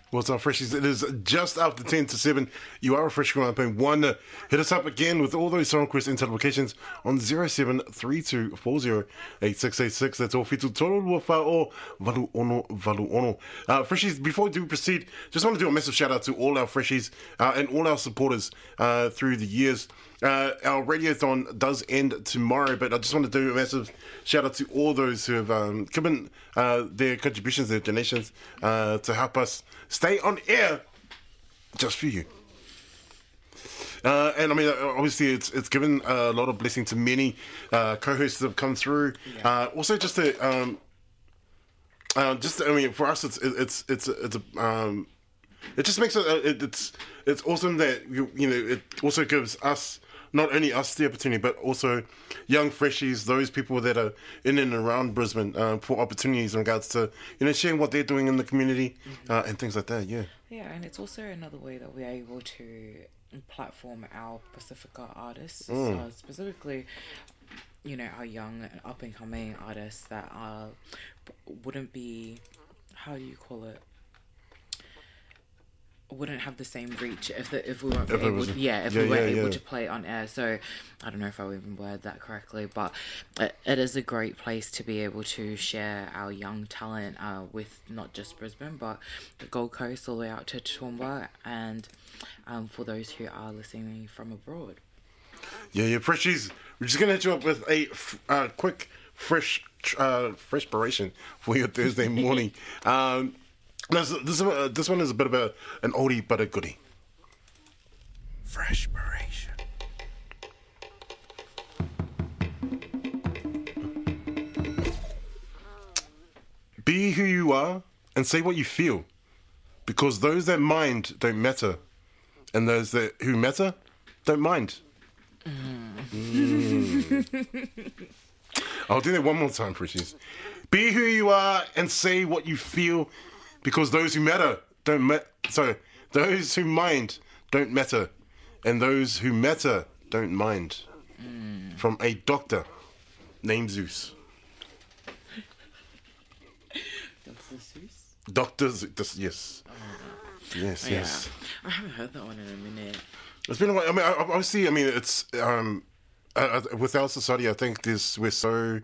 What's up, Freshies? It is just after 10 to 7. You are a Fresh 1. Hit us up again with all those song requests and applications on 0732408686. That's all. Fitu toro lua wha o valu ono. Freshies, before we do proceed, just want to do a massive shout out to all our Freshies and all our supporters through the years. Our radiothon does end tomorrow, but I just want to do a massive shout out to all those who have given their contributions, their donations to help us stay on air just for you. And I mean, obviously, it's given a lot of blessing to many co-hosts that have come through. Yeah. Also, just to, I mean, for us, it just makes it's awesome that you know it also gives us. Not only us the opportunity, but also young Freshies, those people that are in and around Brisbane for opportunities in regards to, sharing what they're doing in the community and things like that, yeah. Yeah, and it's also another way that we're able to platform our Pacifica artists, specifically, our young up-and-coming artists that wouldn't be, how do you call it? Wouldn't have the same reach if we weren't able to play on air. So I don't know if I even word that correctly, but it is a great place to be able to share our young talent with not just Brisbane but the Gold Coast all the way out to Toowoomba, and for those who are listening from abroad. Yeah, Freshies, we're just gonna hit you up with a quick freshpiration for your Thursday morning. This one is a bit of an oldie but a goodie. Freshpiration. Be who you are and say what you feel, because those that mind don't matter, and those who matter don't mind. I'll do that one more time, Freshies. Be who you are and say what you feel, because those who matter those who mind don't matter, and those who matter don't mind. From a doctor named Zeus. Dr. Zeus? Yes. Yes. I haven't heard that one in a minute. It's been a while. I mean, obviously, it's with our society, I think we're so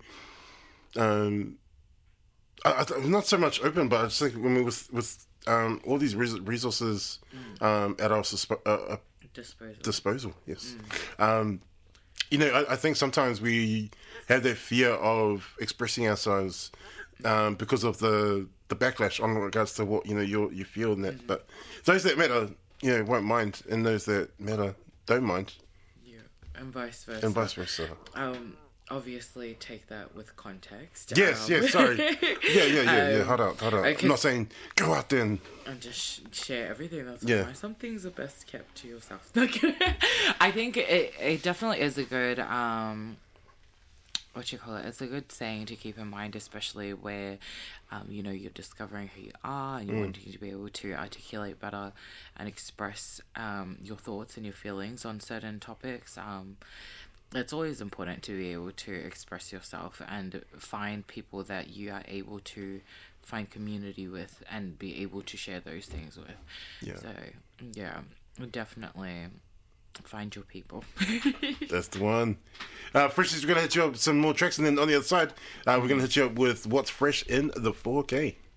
not so much open, but I just think with all these resources at our disposal, yes. I think sometimes we have that fear of expressing ourselves because of the backlash on regards to what you feel and that. But those that matter, won't mind, and those that matter don't mind. Yeah, and vice versa. Obviously take that with context. Yes, sorry. Yeah. Hold up. I'm not saying go out there and just share everything. That's fine. Some things are best kept to yourself. I think it definitely is a good it's a good saying to keep in mind, especially where you're discovering who you are and you're wanting to be able to articulate better and express your thoughts and your feelings on certain topics. It's always important to be able to express yourself and find people that you are able to find community with and be able to share those things with. Yeah. So, definitely find your people. That's the one. Freshies, we're going to hit you up with some more tracks, and then on the other side, we're going to hit you up with what's fresh in the 4K.